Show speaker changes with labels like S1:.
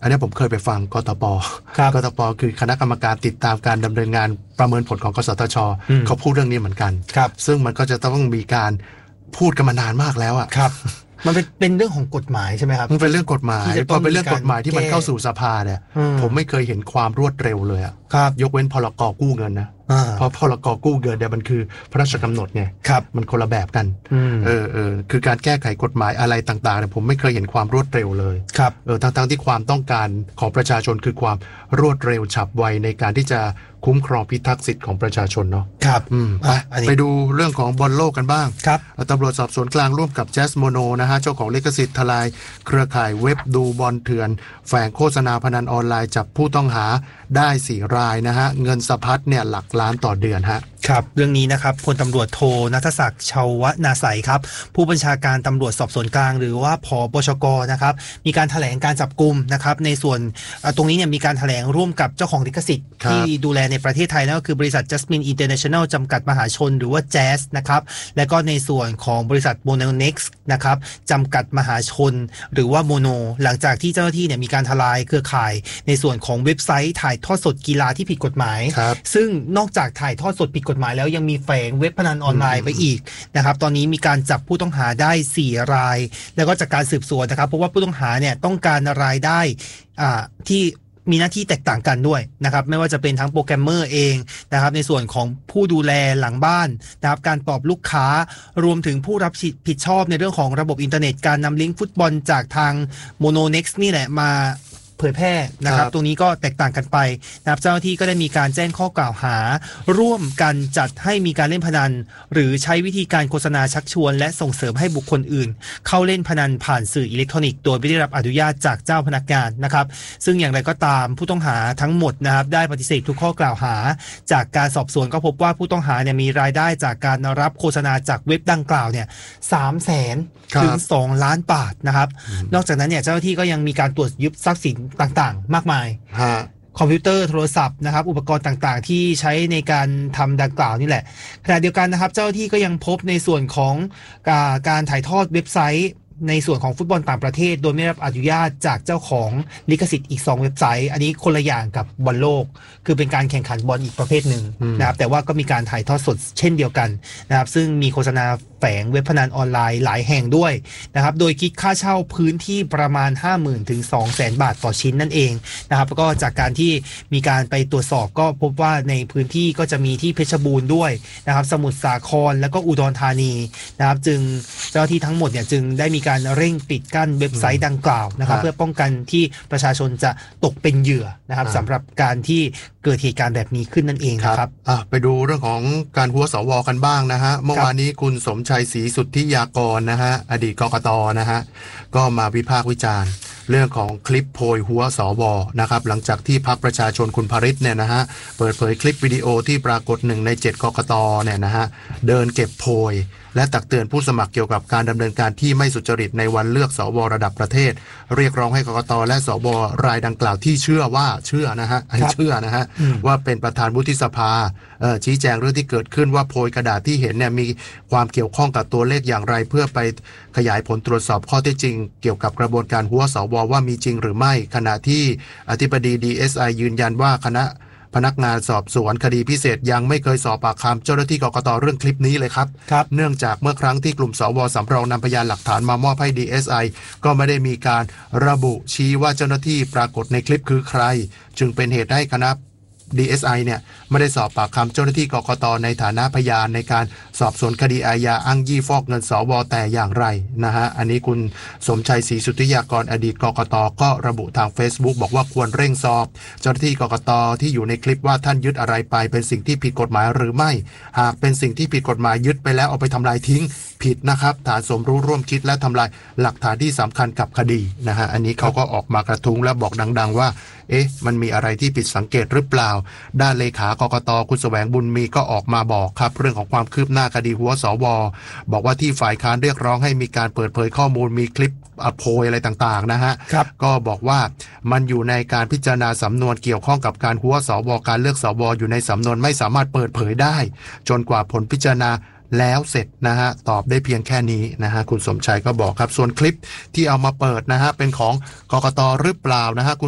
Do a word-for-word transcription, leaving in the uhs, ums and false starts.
S1: นนี้ผมเคยไปฟังกตป.กตป.คือคณะกรรมการติดตามการดำเนินงานประเมินผลของกสทช.เขาพูดเรื่องนี้เหมือนกันซึ่งมันก็จะต้องมีการพูดกันมานานมากแล้วอ่ะ
S2: ครับมันเป็นเป็นเรื่องของกฎหมายใช่ไหมครับ
S1: มันเป็นเรื่องกฎหมายพอเป็นเรื่องกฎหมายที่มันเข้าสู่สภาเนี่ยผมไม่เคยเห็นความรวดเร็วเลยอ่ะยกเว้นพรก.กู้เงินนะเพราะพรก.กู้เงินเนี่ยมันคือพระราชกำหนดไงมันคนละแบบกันเออเออคือการแก้ไขกฎหมายอะไรต่างๆเนี่ยผมไม่เคยเห็นความรวดเร็วเลยเออทั้งๆที่ความต้องการของประชาชนคือความรวดเร็วฉับไวในการที่จะคุ้มครองพิทักษ์สิทธิ์ของประชาชนเนาะ
S2: ครับ
S1: ไปไปดูเรื่องของบอลโลกกันบ้าง
S2: ครับ
S1: ตำรวจสอบสวนกลางร่วมกับแจสโมโนนะฮะเจ้าของลิขสิทธิ์ทลายเครือข่ายเว็บดูบอลเถื่อนแฝงโฆษณาพนันออนไลน์จับผู้ต้องหาได้สี่รายนะฮะเงินสะพัดเนี่ยหลักล้านต่อเดือนฮะ
S2: ครับเรื่องนี้นะครับพลตำรวจโทณัฐศักดิ์ชาวนาใสครับผู้บัญชาการตำรวจสอบสวนกลางหรือว่าผบชกนะครับมีการแถลงการจับกุมนะครับในส่วนตรงนี้เนี่ยมีการแถลงร่วมกับเจ้าของลิขสิทธิ์ที่ดูแลในประเทศไทยนั่นก็คือบริษัท Jasmine International จำกัดมหาชนหรือว่า แจ๊ส นะครับและก็ในส่วนของบริษัท Mononex นะครับจำกัดมหาชนหรือว่า Mono หลังจากที่เจ้าหน้าที่เนี่ยมีการทลายเครือข่ายในส่วนของเว็บไซต์ถ่ายทอดสดกีฬาที่ผิดกฎหมายซึ่งนอกจากถ่ายทอดสดผิดกฎหมายแล้วยังมีแฝงเว็บพนันออนไลน์ไปอีกนะครับตอนนี้มีการจับผู้ต้องหาได้สี่รายแล้วก็จากการสืบสวนนะครับเพราะว่าผู้ต้องหาเนี่ยต้องการรายได้อ่าที่มีหน้าที่แตกต่างกันด้วยนะครับไม่ว่าจะเป็นทั้งโปรแกรมเมอร์เองนะครับในส่วนของผู้ดูแลหลังบ้านนะครับการตอบลูกค้ารวมถึงผู้รับผิดชอบในเรื่องของระบบอินเทอร์เน็ตการนำลิงก์ฟุตบอลจากทาง Mononex นี่แหละมาเผยแพร่นะครับตรงนี้ก็แตกต่างกันไปนะครับเจ้าหน้าที่ก็ได้มีการแจ้งข้อกล่าวหาร่วมกันจัดให้มีการเล่นพนันหรือใช้วิธีการโฆษณาชักชวนและส่งเสริมให้บุคคลอื่นเข้าเล่นพนันผ่านสื่ออิเล็กทรอนิกส์โดยไม่ได้รับอนุญาตจากเจ้าพนักงานนะครับซึ่งอย่างไรก็ตามผู้ต้องหาทั้งหมดนะครับได้ปฏิเสธทุกข้อกล่าวหาจากการสอบสวนก็พบว่าผู้ต้องหาเนี่ยมีรายได้จากการรับโฆษณาจากเว็บดังกล่าวเนี่ยสามแสนถึงสองล้านบาทนะครับนอกจากนั้นเนี่ยเจ้าหน้าที่ก็ยังมีการตรวจยึดทรัพย์สินต่างๆมากมายคอมพิวเตอร์โทรศัพท์นะครับอุปกรณ์ต่างๆที่ใช้ในการทำดังกล่าวนี่แหละขณะเดียวกันนะครับเจ้าหน้าที่ก็ยังพบในส่วนของการถ่ายทอดเว็บไซต์ในส่วนของฟุตบอลต่างประเทศโดยไม่ได้รับอนุญาตจากเจ้าของลิขสิทธิ์อีกสองเว็บไซต์อันนี้คนละอย่างกับบอลโลกคือเป็นการแข่งขันบอลอีกประเภทหนึ่งนะครับแต่ว่าก็มีการถ่ายทอดสดเช่นเดียวกันนะครับซึ่งมีโฆษณาแฝงเว็บพนันออนไลน์หลายแห่งด้วยนะครับโดยคิดค่าเช่าพื้นที่ประมาณ ห้าหมื่น ถึง สองแสน บาทต่อชิ้นนั่นเองนะครับแล้วก็จากการที่มีการไปตรวจสอบก็พบว่าในพื้นที่ก็จะมีที่เพชรบูรณ์ด้วยนะครับสมุทรสาครแล้วก็อุดรธานีนะครับจึงเจ้าหน้าที่ทั้งหมดเนี่ยจึงได้มีการเร่งปิดกั้นเว็บไซต์ดังกล่าวนะครับเพื่อป้องกันที่ประชาชนจะตกเป็นเหยื่อนะครับสำหรับการที่เกิดเหตุการณ์แบบนี้ขึ้นนั่นเองนะครับ
S1: ไปดูเรื่องของการหัวสวกันบ้างนะฮะเมื่อวานนี้คุณสมชัยศรีสุทธิยากรนะฮะอดีตกกต.นะฮะก็มาวิพากษ์วิจารณ์เรื่องของคลิปโพยหัวสวนะครับหลังจากที่พรรคประชาชนคุณภริษเนี่ยนะฮะเปิดเผยคลิปวิดีโอที่ปรากฏหนึ่งในเจ็ดกกต.เนี่ยนะฮะเดินเก็บโพยและตักเตือนผู้สมัครเกี่ยวกับการดำเนินการที่ไม่สุจริตในวันเลือกสวระดับประเทศเรียกร้องให้กกต.และสวรายดังกล่าวที่เชื่อว่าเชื่อนะฮะอันนี้เชื่อนะฮะว่าเป็นประธานวุฒิสภาชี้แจงเรื่องที่เกิดขึ้นว่าโพยกระดาษที่เห็นเนี่ยมีความเกี่ยวข้องกับตัวเลขอย่างไรเพื่อไปขยายผลตรวจสอบข้อเท็จจริงเกี่ยวกับกระบวนการหัวสวว่ามีจริงหรือไม่ขณะที่อธิบดี ดี เอส ไอ ยืนยันว่าคณะพนักงานสอบสวนคดีพิเศษยังไม่เคยสอบปากคำเจ้าหน้าที่กกต.เรื่องคลิปนี้เลยครับเนื่องจากเมื่อครั้งที่กลุ่มสวสำรองนำพยานหลักฐานมามอบให้ ดี เอส ไอ ก็ไม่ได้มีการระบุชี้ว่าเจ้าหน้าที่ปรากฏในคลิปคือใครจึงเป็นเหตุให้คณะ ดี เอส ไอ เนี่ยไม่ได้สอบปากคำเจ้าหน้าที่กกต.ในฐานะพยานในการสอบสวนคดีอาญาอ้างยี่ฟอกเงินสวแต่อย่างไรนะฮะอันนี้คุณสมชัยศรีสุทธิยากรอดีตกกต.ก็ระบุทาง Facebook บอกว่าควรเร่งสอบเจ้าหน้าที่กกต.ที่อยู่ในคลิปว่าท่านยึดอะไรไปเป็นสิ่งที่ผิดกฎหมายหรือไม่หากเป็นสิ่งที่ผิดกฎหมายยึดไปแล้วเอาไปทำลายทิ้งผิดนะครับฐานสมรู้ร่วมคิดและทำลายหลักฐานที่สำคัญกับคดีนะฮะอันนี้เขาก็ออกมากระทุ้งและบอกดังๆว่าเอ๊ะมันมีอะไรที่ผิดสังเกตหรือเปล่าด้านเลขากกต.คุณแสวงบุญมีก็ออกมาบอกครับเรื่องของความคืบหน้าคดีหัวสวบอกว่าที่ฝ่ายค้านเรียกร้องให้มีการเปิดเผยข้อมูลมีคลิปโพยอะไรต่างๆนะฮะก็บอกว่ามันอยู่ในการพิจารณาสำนวนเกี่ยวข้องกับการหัวสวการเลือกสวอยู่ในสำนวนไม่สามารถเปิดเผยได้จนกว่าผลพิจารณาแล้วเสร็จนะฮะตอบได้เพียงแค่นี้นะฮะคุณสมชัยก็บอกครับส่วนคลิปที่เอามาเปิดนะฮะเป็นของกกต.หรือเปล่านะฮะ